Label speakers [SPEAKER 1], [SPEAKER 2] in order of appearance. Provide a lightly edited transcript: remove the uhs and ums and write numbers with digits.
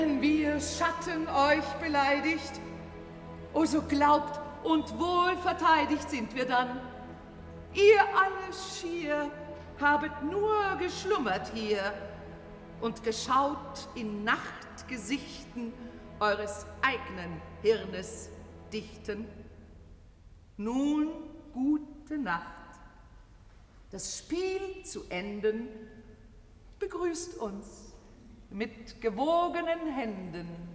[SPEAKER 1] Wir Schatten euch beleidigt, o so glaubt und wohl verteidigt sind wir dann. Ihr alle schier habet nur geschlummert hier und geschaut in Nachtgesichten eures eigenen Hirnes dichten. Nun gute Nacht. Das Spiel zu enden, begrüßt uns mit gewogenen Händen.